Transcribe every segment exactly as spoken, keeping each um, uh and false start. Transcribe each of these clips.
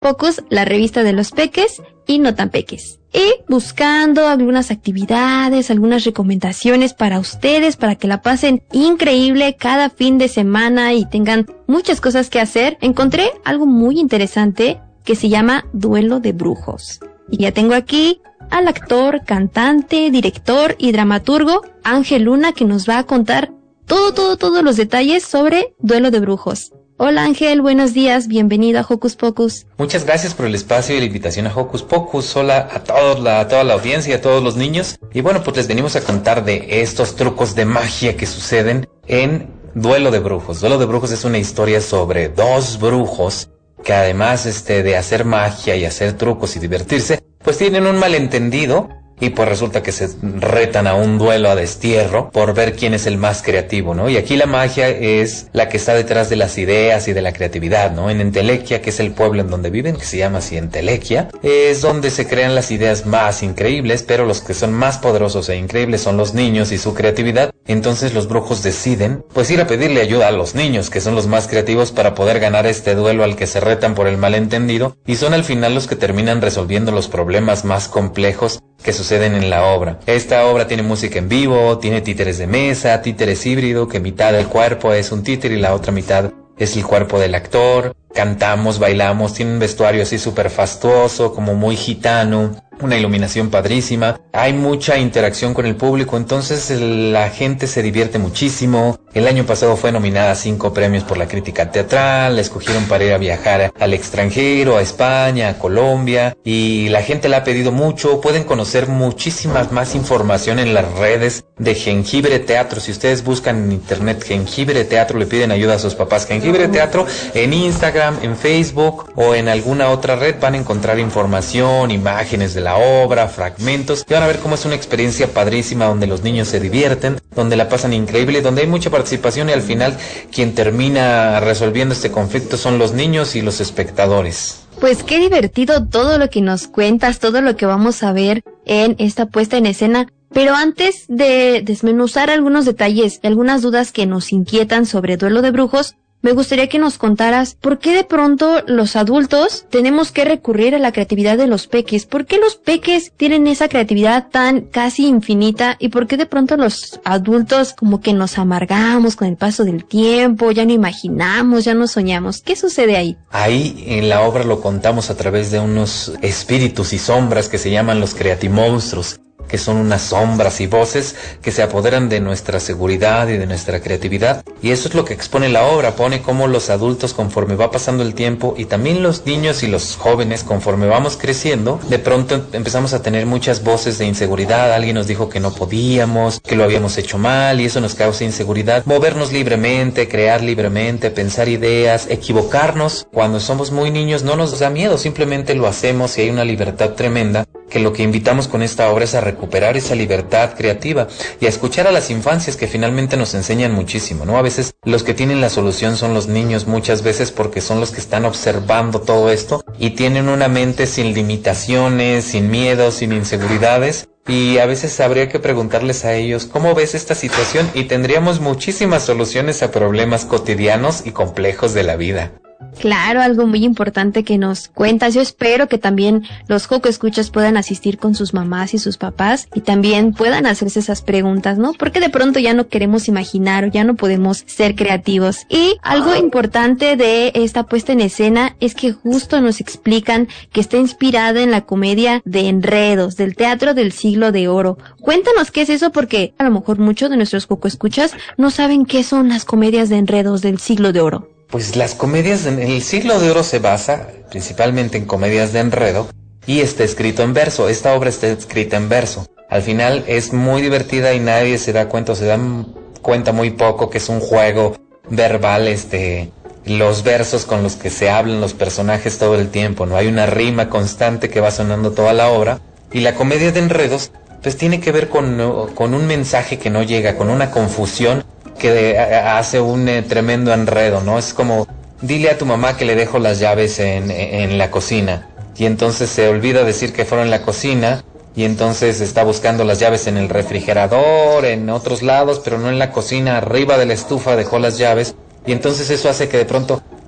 Pocus, la revista de los peques y no tan peques. Y buscando algunas actividades, algunas recomendaciones para ustedes, para que la pasen increíble cada fin de semana y tengan muchas cosas que hacer, encontré algo muy interesante que se llama Duelo de Brujos. Y ya tengo aquí al actor, cantante, director y dramaturgo Ángel Luna, que nos va a contar todo, todo, todos los detalles sobre Duelo de Brujos. Hola Ángel, buenos días, bienvenido a Hocus Pocus. Muchas gracias por el espacio y la invitación a Hocus Pocus. Hola a, todos la, a toda la audiencia y a todos los niños. Y bueno, pues les venimos a contar de estos trucos de magia que suceden en Duelo de Brujos. Duelo de Brujos es una historia sobre dos brujos que además este, de hacer magia y hacer trucos y divertirse, pues tienen un malentendido. Y pues resulta que se retan a un duelo a destierro por ver quién es el más creativo, ¿no? Y aquí la magia es la que está detrás de las ideas y de la creatividad, ¿no? En Entelequia, que es el pueblo en donde viven, que se llama así Entelequia, es donde se crean las ideas más increíbles, pero los que son más poderosos e increíbles son los niños y su creatividad. Entonces los brujos deciden, pues ir a pedirle ayuda a los niños, que son los más creativos, para poder ganar este duelo al que se retan por el malentendido, y son al final los que terminan resolviendo los problemas más complejos que suceden en la obra. Esta obra tiene música en vivo, tiene títeres de mesa, títeres híbrido, que mitad del cuerpo es un títere y la otra mitad es el cuerpo del actor. Cantamos, bailamos, tiene un vestuario así súper fastuoso, como muy gitano, una iluminación padrísima, hay mucha interacción con el público, entonces la gente se divierte muchísimo. El año pasado fue nominada a cinco premios por la crítica teatral, la escogieron para ir a viajar al extranjero, a España, a Colombia, y la gente la ha pedido mucho. Pueden conocer muchísimas más información en las redes de Jengibre Teatro. Si ustedes buscan en internet Jengibre Teatro, le piden ayuda a sus papás. Jengibre Teatro en Instagram, en Facebook o en alguna otra red van a encontrar información, imágenes de la obra, fragmentos, y van a ver cómo es una experiencia padrísima donde los niños se divierten, donde la pasan increíble, donde hay mucha participación, y al final quien termina resolviendo este conflicto son los niños y los espectadores. Pues qué divertido todo lo que nos cuentas, todo lo que vamos a ver en esta puesta en escena. Pero antes de desmenuzar algunos detalles y algunas dudas que nos inquietan sobre Duelo de Brujos, me gustaría que nos contaras por qué de pronto los adultos tenemos que recurrir a la creatividad de los peques. ¿Por qué los peques tienen esa creatividad tan casi infinita? ¿Y por qué de pronto los adultos como que nos amargamos con el paso del tiempo, ya no imaginamos, ya no soñamos? ¿Qué sucede ahí? Ahí en la obra lo contamos a través de unos espíritus y sombras que se llaman los creatimonstruos, que son unas sombras y voces que se apoderan de nuestra seguridad y de nuestra creatividad. Y eso es lo que expone la obra, pone cómo los adultos, conforme va pasando el tiempo, y también los niños y los jóvenes, conforme vamos creciendo, de pronto empezamos a tener muchas voces de inseguridad. Alguien nos dijo que no podíamos, que lo habíamos hecho mal, y eso nos causa inseguridad. Movernos libremente, crear libremente, pensar ideas, equivocarnos cuando somos muy niños no nos da miedo, simplemente lo hacemos, y hay una libertad tremenda, que lo que invitamos con esta obra es a recuperar esa libertad creativa y a escuchar a las infancias, que finalmente nos enseñan muchísimo, ¿no? A veces los que tienen la solución son los niños, muchas veces, porque son los que están observando todo esto y tienen una mente sin limitaciones, sin miedos, sin inseguridades. Y a veces habría que preguntarles a ellos, ¿cómo ves esta situación? Y tendríamos muchísimas soluciones a problemas cotidianos y complejos de la vida. Claro, algo muy importante que nos cuentas. Yo espero que también los Joco Escuchas puedan asistir con sus mamás y sus papás y también puedan hacerse esas preguntas, ¿no? Porque de pronto ya no queremos imaginar o ya no podemos ser creativos. Y algo importante de esta puesta en escena es que justo nos explican que está inspirada en la comedia de Enredos, del teatro del siglo de oro. Cuéntanos qué es eso, porque a lo mejor muchos de nuestros Joco Escuchas no saben qué son las comedias de Enredos del siglo de oro. Pues las comedias en el siglo de oro se basa principalmente en comedias de enredo y está escrito en verso. Esta obra está escrita en verso. Al final es muy divertida y nadie se da cuenta, o se dan cuenta muy poco, que es un juego verbal, este, los versos con los que se hablan los personajes todo el tiempo, ¿no? Hay una rima constante que va sonando toda la obra, y la comedia de enredos pues tiene que ver con, con un mensaje que no llega, con una confusión que de, a, hace un eh, tremendo enredo, ¿no? Es como, dile a tu mamá que le dejo las llaves en, en la cocina, y entonces se olvida decir que fueron en la cocina, y entonces está buscando las llaves en el refrigerador, en otros lados, pero no en la cocina. Arriba de la estufa dejó las llaves, y entonces eso hace que de pronto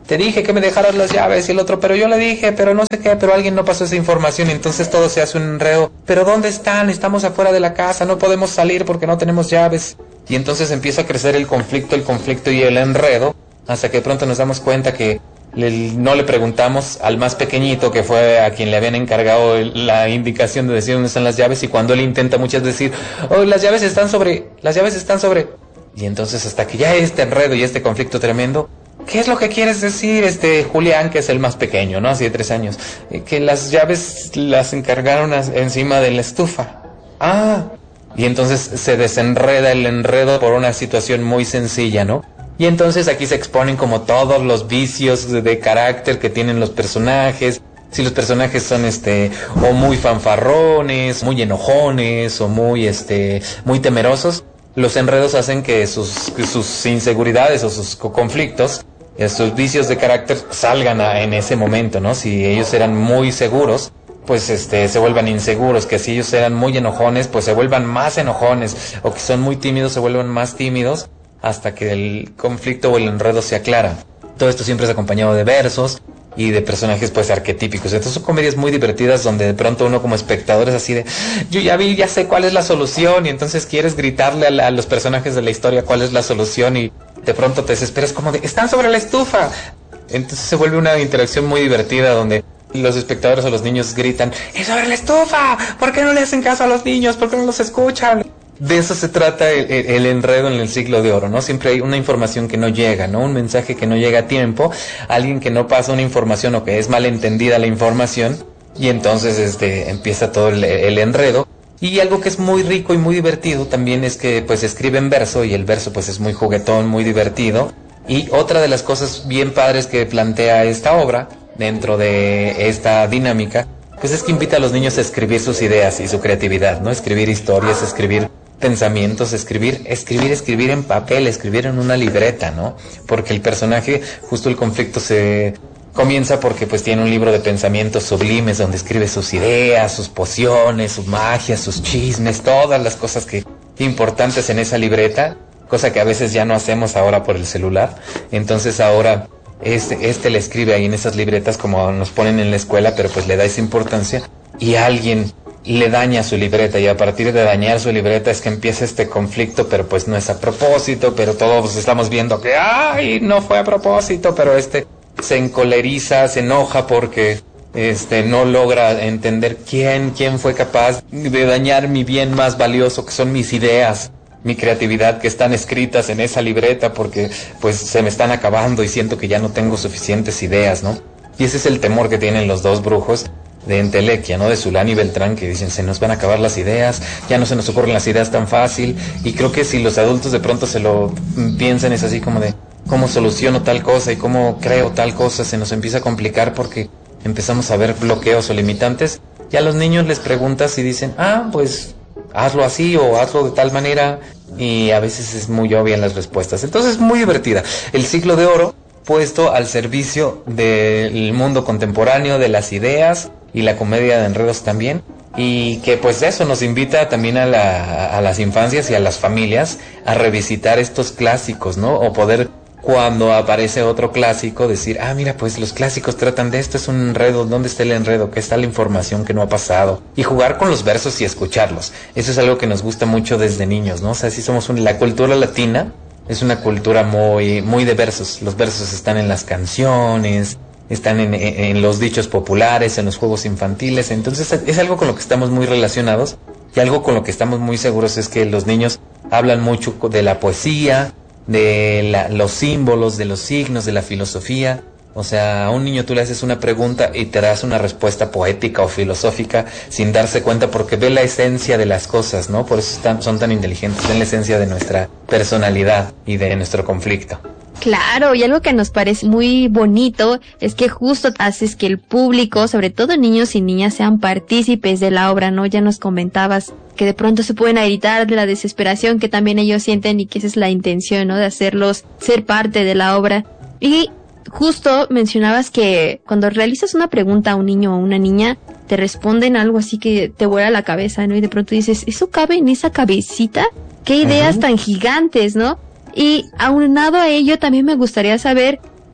te dije que me dejaras las llaves, y el otro, pero yo le dije, pero no sé qué, pero alguien no pasó esa información, y entonces todo se hace un enredo. Pero ¿dónde están? Estamos afuera de la casa, no podemos salir porque no tenemos llaves. Y entonces empieza a crecer el conflicto, el conflicto y el enredo, hasta que de pronto nos damos cuenta que le, no le preguntamos al más pequeñito, que fue a quien le habían encargado el, la indicación de decir dónde están las llaves, y cuando él intenta muchas veces decir, oh, las llaves están sobre, las llaves están sobre... Y entonces hasta que ya este enredo y este conflicto tremendo, ¿qué es lo que quieres decir, este Julián, que es el más pequeño, ¿no? Así de tres años. Eh, que las llaves las encargaron a, encima de la estufa. Ah. Y entonces se desenreda el enredo por una situación muy sencilla, ¿no? Y entonces aquí se exponen como todos los vicios de, de carácter que tienen los personajes. Si los personajes son este o muy fanfarrones, muy enojones o muy este muy temerosos, los enredos hacen que sus, que sus inseguridades o sus conflictos, sus vicios de carácter salgan a, en ese momento, ¿no? Si ellos eran muy seguros, pues este se vuelvan inseguros, que si ellos eran muy enojones, pues se vuelvan más enojones, o que son muy tímidos, se vuelvan más tímidos, hasta que el conflicto o el enredo se aclara. Todo esto siempre es acompañado de versos y de personajes pues arquetípicos. Entonces son comedias muy divertidas donde de pronto uno como espectador es así de, yo ya vi, ya sé cuál es la solución, y entonces quieres gritarle a, la, a los personajes de la historia cuál es la solución, y de pronto te desesperas como de, están sobre la estufa. Entonces se vuelve una interacción muy divertida donde los espectadores o los niños gritan, ¡es sobre la estufa! ¿Por qué no le hacen caso a los niños? ¿Por qué no los escuchan? De eso se trata el, el, el enredo en el siglo de oro, ¿no? Siempre hay una información que no llega, ¿no? Un mensaje que no llega a tiempo, alguien que no pasa una información o que es mal entendida la información, y entonces este empieza todo el, el enredo. Y algo que es muy rico y muy divertido también es que pues escribe en verso, y el verso pues es muy juguetón, muy divertido. Y otra de las cosas bien padres que plantea esta obra dentro de esta dinámica, pues es que invita a los niños a escribir sus ideas y su creatividad, ¿no? Escribir historias, escribir pensamientos, escribir, escribir, escribir en papel, escribir en una libreta, ¿no? Porque el personaje, justo el conflicto se comienza porque pues tiene un libro de pensamientos sublimes donde escribe sus ideas, sus pociones, su magia, sus chismes, todas las cosas que importantes en esa libreta, cosa que a veces ya no hacemos ahora por el celular. Entonces ahora este, este le escribe ahí en esas libretas como nos ponen en la escuela, pero pues le da esa importancia, y alguien le daña su libreta, y a partir de dañar su libreta es que empieza este conflicto, pero pues no es a propósito, pero todos estamos viendo que ¡ay! No fue a propósito, pero este se encoleriza, se enoja porque este no logra entender quién, quién fue capaz de dañar mi bien más valioso, que son mis ideas, mi creatividad, que están escritas en esa libreta, porque pues se me están acabando y siento que ya no tengo suficientes ideas, ¿no? Y ese es el temor que tienen los dos brujos de entelequia, ¿no? De Zulán y Beltrán, que dicen, se nos van a acabar las ideas, ya no se nos ocurren las ideas tan fácil. Y creo que si los adultos de pronto se lo piensan, es así como de, ¿cómo soluciono tal cosa y cómo creo tal cosa? Se nos empieza a complicar porque empezamos a ver bloqueos o limitantes. Y a los niños les preguntas y dicen, ah, pues hazlo así o hazlo de tal manera, y a veces es muy obvia en las respuestas. Entonces es muy divertida. El siglo de oro puesto al servicio del mundo contemporáneo, de las ideas y la comedia de enredos también, y que pues eso nos invita también a, la, a las infancias y a las familias a revisitar estos clásicos, ¿no? O poder, cuando aparece otro clásico, decir, ah, mira, pues los clásicos tratan de esto, es un enredo, ¿dónde está el enredo? ¿Qué está la información que no ha pasado? Y jugar con los versos y escucharlos. Eso es algo que nos gusta mucho desde niños, ¿no? O sea, si somos un, la cultura latina es una cultura muy, muy de versos. Los versos están en las canciones, están en, en, en los dichos populares, en los juegos infantiles. Entonces es algo con lo que estamos muy relacionados, y algo con lo que estamos muy seguros es que los niños hablan mucho de la poesía, de la, los símbolos, de los signos, de la filosofía. O sea, a un niño tú le haces una pregunta y te das una respuesta poética o filosófica sin darse cuenta, porque ve la esencia de las cosas, ¿no? Por eso están, son tan inteligentes, ven la esencia de nuestra personalidad y de nuestro conflicto. Claro, y algo que nos parece muy bonito es que justo haces que el público, sobre todo niños y niñas, sean partícipes de la obra, ¿no? Ya nos comentabas que de pronto se pueden evitar de la desesperación que también ellos sienten, y que esa es la intención, ¿no? De hacerlos ser parte de la obra. Y justo mencionabas que cuando realizas una pregunta a un niño o a una niña, te responden algo así que te vuela la cabeza, ¿no? Y de pronto dices, ¿eso cabe en esa cabecita? ¿Qué ideas uh-huh. tan gigantes, ¿no? Y aunado a ello, también me gustaría saber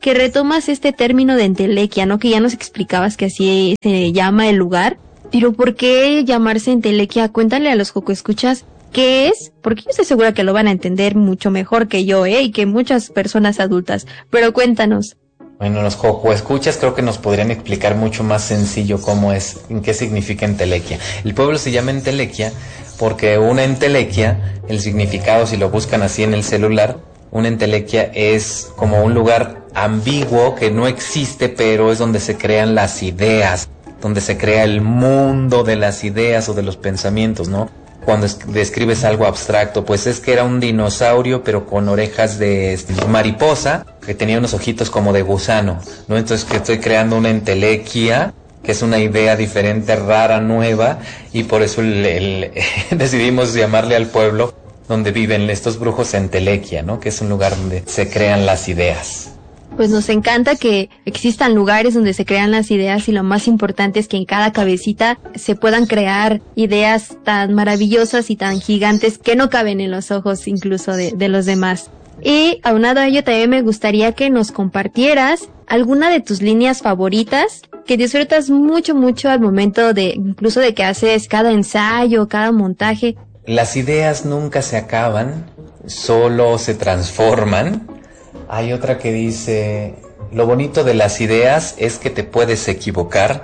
que retomas este término de entelequia, ¿no? Que ya nos explicabas que así se llama el lugar. Pero ¿por qué llamarse entelequia? Cuéntale a los Joco Escuchas qué es, porque yo estoy segura que lo van a entender mucho mejor que yo, ¿eh? Y que muchas personas adultas. Pero cuéntanos. Bueno, los Joco Escuchas creo que nos podrían explicar mucho más sencillo cómo es, en qué significa entelequia. El pueblo se llama entelequia porque una entelequia, el significado, si lo buscan así en el celular, una entelequia es como un lugar ambiguo que no existe, pero es donde se crean las ideas, donde se crea el mundo de las ideas o de los pensamientos, ¿no? Cuando es, describes algo abstracto, pues es que era un dinosaurio pero con orejas de mariposa, que tenía unos ojitos como de gusano, ¿no? Entonces que estoy creando una entelequia, que es una idea diferente, rara, nueva, y por eso el, el, decidimos llamarle al pueblo donde viven estos brujos entelequia, ¿no? Que es un lugar donde se crean las ideas. Pues nos encanta que existan lugares donde se crean las ideas y lo más importante es que en cada cabecita se puedan crear ideas tan maravillosas y tan gigantes que no caben en los ojos incluso de, de los demás. Y aunado a ello también me gustaría que nos compartieras alguna de tus líneas favoritas que disfrutas mucho, mucho al momento de, incluso de que haces cada ensayo, cada montaje. Las ideas nunca se acaban, solo se transforman. Hay otra que dice, lo bonito de las ideas es que te puedes equivocar,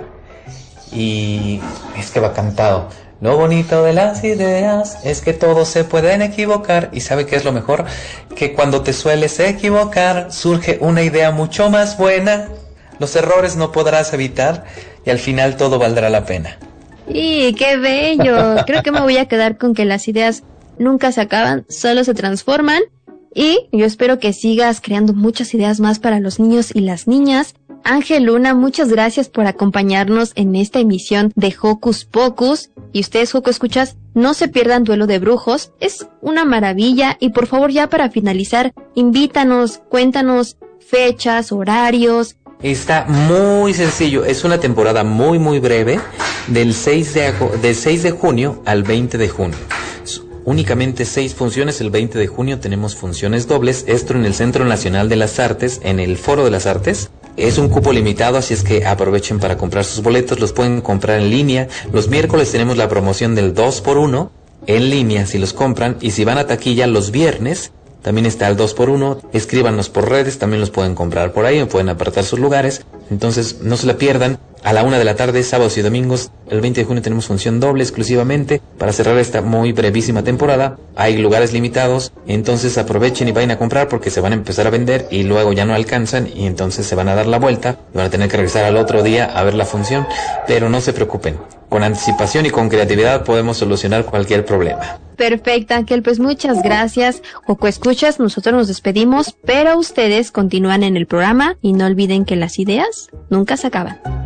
y es que va cantado. Lo bonito de las ideas es que todos se pueden equivocar, y ¿sabe qué es lo mejor? Que cuando te sueles equivocar surge una idea mucho más buena, los errores no podrás evitar y al final todo valdrá la pena. ¡Y qué bello! Creo que me voy a quedar con que las ideas nunca se acaban, solo se transforman. Y yo espero que sigas creando muchas ideas más para los niños y las niñas. Ángel Luna, muchas gracias por acompañarnos en esta emisión de Hocus Pocus. Y ustedes, Joco Escuchas, no se pierdan Duelo de Brujos. Es una maravilla. Y por favor, ya para finalizar, invítanos, cuéntanos fechas, horarios. Está muy sencillo. Es una temporada muy, muy breve, del seis de, del seis de junio al veinte de junio. Únicamente seis funciones. El veinte de junio tenemos funciones dobles. Esto en el Centro Nacional de las Artes, en el Foro de las Artes. Es un cupo limitado, así es que aprovechen para comprar sus boletos. Los pueden comprar en línea. Los miércoles tenemos la promoción del dos por uno en línea si los compran. Y si van a taquilla los viernes, también está el dos por uno. Escríbanos por redes, también los pueden comprar por ahí, o pueden apartar sus lugares. Entonces no se la pierdan. A la una de la tarde, sábados y domingos, el veinte de junio tenemos función doble exclusivamente para cerrar esta muy brevísima temporada. Hay lugares limitados, entonces aprovechen y vayan a comprar porque se van a empezar a vender y luego ya no alcanzan y entonces se van a dar la vuelta y van a tener que regresar al otro día a ver la función. Pero no se preocupen, con anticipación y con creatividad podemos solucionar cualquier problema. Perfecto, Ángel, pues muchas gracias. Joco Escuchas, nosotros nos despedimos, pero ustedes continúan en el programa y no olviden que las ideas nunca se acaban.